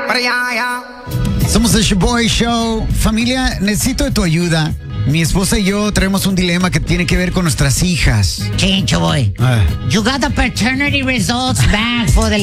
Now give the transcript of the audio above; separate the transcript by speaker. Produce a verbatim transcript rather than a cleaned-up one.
Speaker 1: Somos el Shoboy Show. Familia, necesito de tu ayuda. Mi esposa y yo traemos un dilema que tiene que ver con nuestras hijas.
Speaker 2: Chincho boy.
Speaker 1: Ah.
Speaker 2: You got the paternity results back for the